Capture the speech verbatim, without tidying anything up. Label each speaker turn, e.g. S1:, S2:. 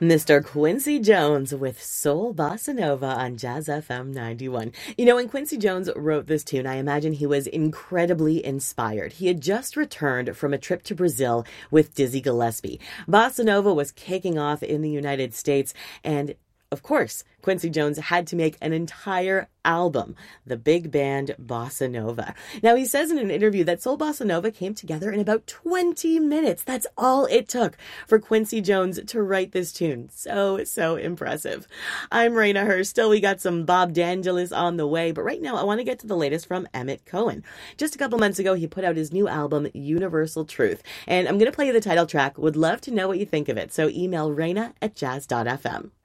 S1: Mister Quincy Jones with Soul Bossa Nova on Jazz F M ninety-one. You know, when Quincy Jones wrote this tune, I imagine he was incredibly inspired. He had just returned from a trip to Brazil with Dizzy Gillespie. Bossa Nova was kicking off in the United States, and of course, Quincy Jones had to make an entire album, the big band Bossa Nova. Now, he says in an interview that Soul Bossa Nova came together in about twenty minutes. That's all it took for Quincy Jones to write this tune. So, so impressive. I'm Raina Hurst. Still, we got some Bob D'Angelis on the way, but right now I want to get to the latest from Emmett Cohen. Just a couple months ago, he put out his new album, Universal Truth, and I'm going to play you the title track. Would love to know what you think of it, so email Raina at jazz dot f m.